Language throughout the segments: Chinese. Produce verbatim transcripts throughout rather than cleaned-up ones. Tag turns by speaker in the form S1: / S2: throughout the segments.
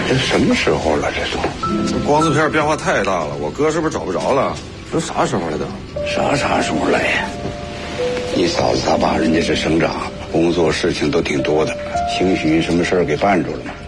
S1: 这什么时候了？这都，
S2: 这光字片变化太大了，我哥是不是找不着了？这啥时候了都？
S1: 啥啥时候来呀？你嫂子她爸人家是省长，工作事情都挺多的，兴许什么事儿给绊住了嘛。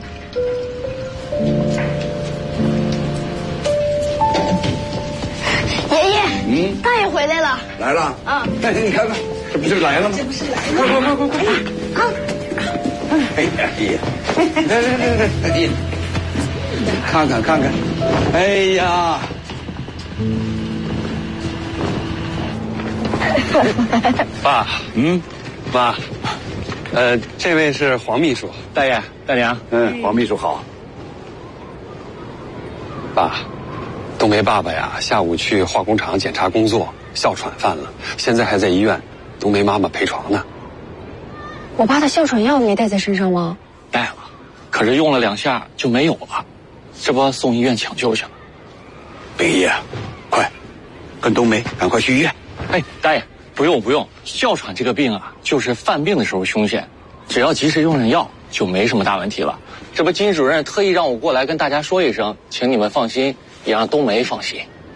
S3: 爷爷，
S1: 嗯，
S3: 大爷回来了。
S1: 来了
S3: 啊！
S1: 哎，你看看，这不就来了吗？
S3: 这不是来了？快快快快快！啊！
S1: 哎呀，爷，来来来来，来弟，看看看看，哎呀，
S4: 爸，
S1: 嗯，
S4: 爸，呃，这位是黄秘书，
S5: 大爷大娘，
S1: 嗯，黄秘书好。
S4: 爸，冬梅爸爸呀，下午去化工厂检查工作，哮喘犯了，现在还在医院，冬梅妈妈陪床呢。
S6: 我爸的哮喘药没带在身上吗？
S5: 带了，可是用了两下就没有了，这不送医院抢救去了。
S1: 北爷，快，跟冬梅赶快去医院。
S5: 哎，大爷，不用不用，哮喘这个病啊，就是犯病的时候凶险，只要及时用上药，就没什么大问题了。这不，金主任特意让我过来跟大家说一声，请你们放心，也让冬梅放心。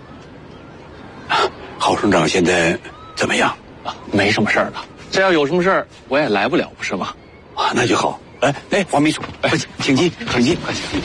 S1: 郝省长现在怎么样？
S5: 啊，没什么事儿了。这要有什么事儿，我也来不了，不是吗？
S1: 啊，那就好。哎哎，黄秘书，快请进，请进，快请进。